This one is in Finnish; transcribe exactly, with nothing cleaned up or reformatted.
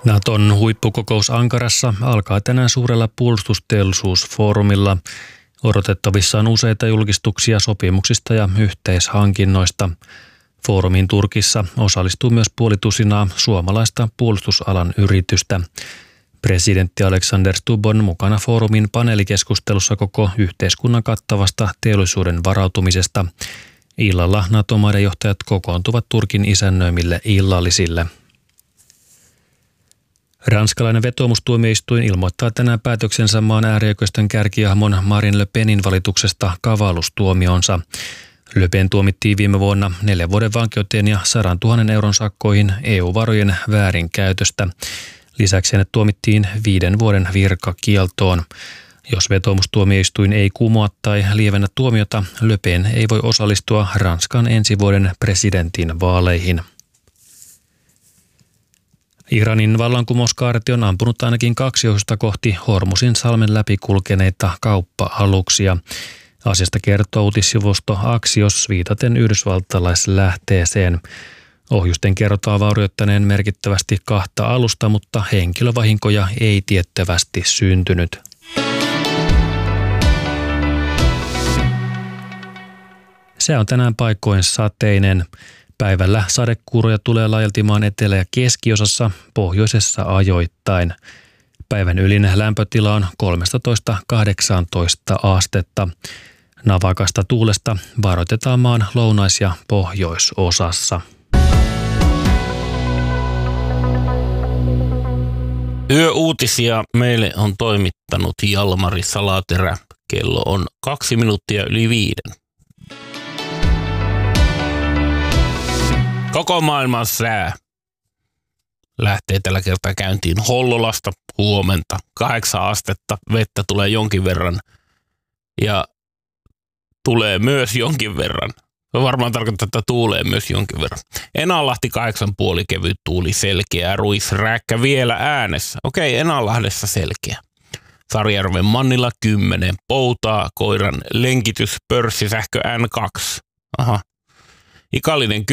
Naton huippukokous Ankarassa alkaa tänään suurella puolustusteollisuusfoorumilla. Odotettavissa on useita julkistuksia sopimuksista ja yhteishankinnoista. Foorumin Turkissa osallistuu myös puolitusinaa suomalaista puolustusalan yritystä. Presidentti Alexander Stubb on mukana foorumin paneelikeskustelussa koko yhteiskunnan kattavasta teollisuuden varautumisesta. Illalla NATO-maiden johtajat kokoontuvat Turkin isännöimille illallisille. Ranskalainen vetoomustuomioistuin ilmoittaa tänään päätöksensä maan äärioikeiston kärkihahmon Marine Le Penin valituksesta kavallustuomionsa. Le Pen tuomittiin viime vuonna neljän vuoden vankeuteen ja sadan tuhannen euron sakkoihin E U-varojen väärinkäytöstä. Lisäksi hänet tuomittiin viiden vuoden virkakieltoon. Jos vetoomustuomioistuin ei kumoa tai lievennä tuomiota, Le Pen ei voi osallistua Ranskan ensi vuoden presidentin vaaleihin. Iranin vallankumouskaarti on ampunut ainakin kaksi ohjusta kohti Hormuzin salmen läpi kulkeneita kauppa-aluksia. Asiasta kertoo uutissivusto Axios viitaten yhdysvaltalaislähteeseen. Ohjusten kerrotaan vaurioittaneen merkittävästi kahta alusta, mutta henkilövahinkoja ei tiettävästi syntynyt. Se on tänään paikoin sateinen. Päivällä sadekuuroja tulee laajalti maan etelä- ja keskiosassa, pohjoisessa ajoittain. Päivän ylin lämpötila on kolmetoista kahdeksantoista astetta. Navakasta tuulesta varoitetaan maan lounais- ja pohjoisosassa. Yöuutisia meille on toimittanut Jalmari Salaterä. Kello on kaksi minuuttia yli viiden. Koko maailman sää lähtee tällä kertaa käyntiin Hollolasta huomenta. Kahdeksan astetta, vettä tulee jonkin verran ja tulee myös jonkin verran. Se varmaan tarkoittaa, että tuulee myös jonkin verran. Enonlahti kahdeksan puoli kevyt tuuli, selkeä, ruisrääkkä vielä äänessä. Okei, Enonlahdessa selkeä. Sarjärven Mannilla kymmenen, Poutaa, koiran lenkitys, pörssisähkö N kaksi. Aha. Ikallinen